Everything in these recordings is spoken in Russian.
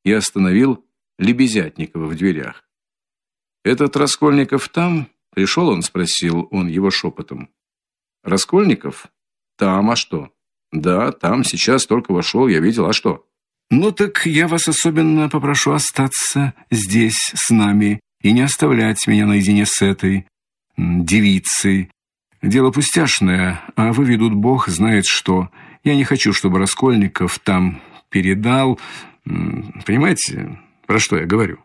и остановил Лебезятникова в дверях. «Этот Раскольников там? Пришел он?» – спросил он его шепотом. «Раскольников? Там, а что?» «Да, там, сейчас только вошел, я видел, а что?» «Ну так я вас особенно попрошу остаться здесь с нами и не оставлять меня наедине с этой девицей. Дело пустяшное, а выведут Бог знает что. Я не хочу, чтобы Раскольников там передал. Понимаете, про что я говорю?»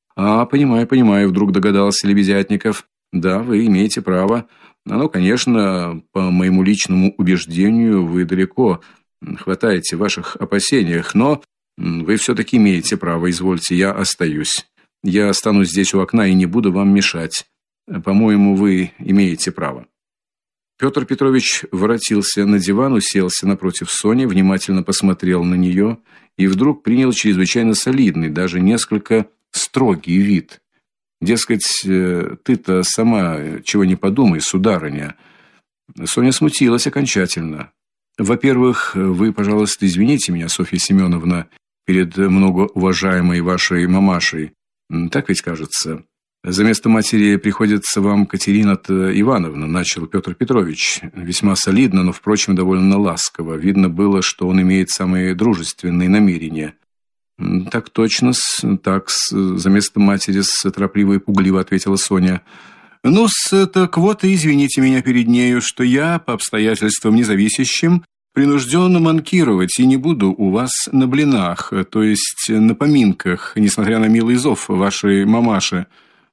Понимаю, вдруг догадался Лебезятников. Да, вы имеете право. Но, конечно, по моему личному убеждению, вы далеко хватаете в ваших опасениях, но вы все-таки имеете право, извольте, я остаюсь. Я останусь здесь у окна и не буду вам мешать. По-моему, вы имеете право. Петр Петрович воротился на диван, уселся напротив Сони, внимательно посмотрел на нее и вдруг принял чрезвычайно солидный, даже несколько строгий вид. Дескать, ты-то сама чего не подумай, сударыня. Соня смутилась окончательно. Во-первых, вы, пожалуйста, извините меня, Софья Семеновна, перед многоуважаемой вашей мамашей. Так ведь кажется. За место матери приходится вам Катерина-то Ивановна, начал Петр Петрович. Весьма солидно, но, впрочем, довольно ласково. Видно было, что он имеет самые дружественные намерения. Так точно-с, так-с, за место матери-с, торопливо и пугливо ответила Соня. Ну-с, так вот и извините меня перед нею, что я, по обстоятельствам независящим, принужден манкировать и не буду у вас на блинах, то есть на поминках, несмотря на милый зов вашей мамаши.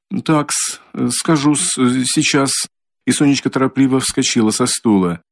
Так-с, скажу-с сейчас. И Сонечка торопливо вскочила со стула.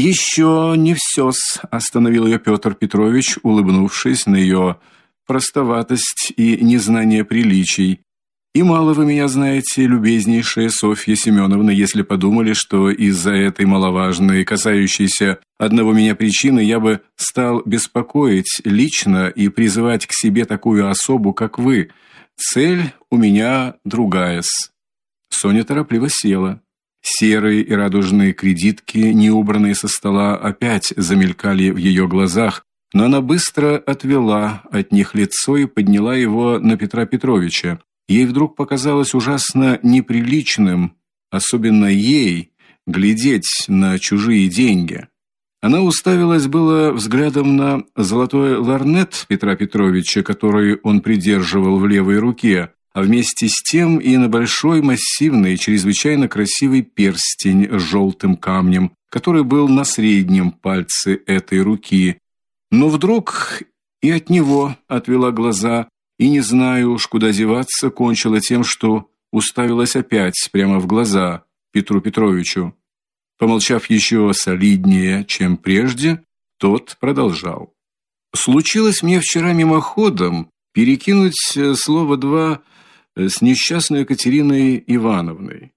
Еще не все-с, остановил ее Петр Петрович, улыбнувшись на ее простоватость и незнание приличий. И мало вы меня знаете, любезнейшая Софья Семеновна, если подумали, что из-за этой маловажной, касающейся одного меня причины, я бы стал беспокоить лично и призывать к себе такую особу, как вы. Цель у меня другая-с. Соня торопливо села. Серые и радужные кредитки, не убранные со стола, опять замелькали в ее глазах, но она быстро отвела от них лицо и подняла его на Петра Петровича. Ей вдруг показалось ужасно неприличным, особенно ей, глядеть на чужие деньги. Она уставилась было взглядом на золотой лорнет Петра Петровича, который он придерживал в левой руке, а вместе с тем и на большой массивный, чрезвычайно красивый перстень с желтым камнем, который был на среднем пальце этой руки. Но вдруг и от него отвела глаза, и, не знаю уж куда деваться, кончила тем, что уставилась опять прямо в глаза Петру Петровичу. Помолчав еще солиднее, чем прежде, тот продолжал. «Случилось мне вчера мимоходом перекинуть слово-два с несчастной Катериной Ивановной.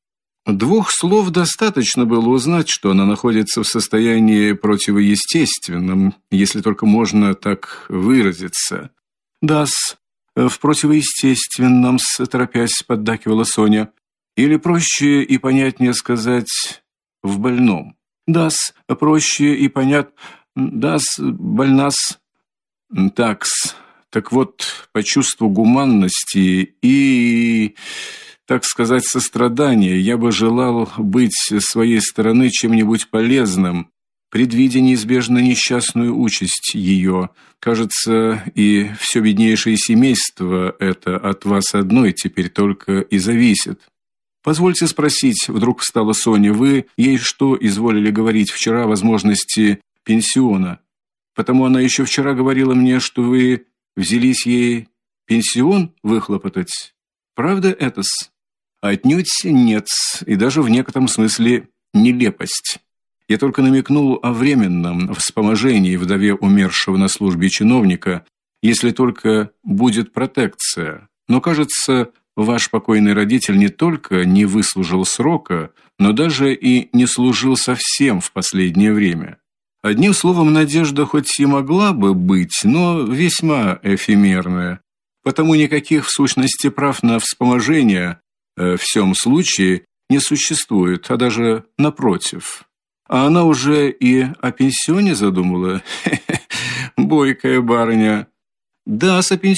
2 слов достаточно было узнать, что она находится в состоянии противоестественном, если только можно так выразиться. Да-с, в противоестественном, торопясь, поддакивала Соня. Или проще и понятнее сказать, в больном. Да-с, проще и понятно. Да-с, больна-с. Так-с. Так вот, по чувству гуманности и, так сказать, сострадания, я бы желал быть с своей стороны чем-нибудь полезным, предвидя неизбежно несчастную участь ее. Кажется, и все беднейшее семейство это от вас одной теперь только и зависит. Позвольте спросить, вдруг встала Соня, вы ей что изволили говорить вчера о возможности пенсиона? Потому она еще вчера говорила мне, что вы взялись ей пенсион выхлопотать. Правда это-с? Отнюдь нет-с, и даже в некотором смысле нелепость. Я только намекнул о временном вспоможении вдове умершего на службе чиновника, если только будет протекция. Но, кажется, ваш покойный родитель не только не выслужил срока, но даже и не служил совсем в последнее время. Одним словом, надежда хоть и могла бы быть, но весьма эфемерная. Потому никаких в сущности прав на вспоможение в всем случае не существует, а даже напротив. А она уже и о пенсионе задумала. Бойкая барыня. Да, о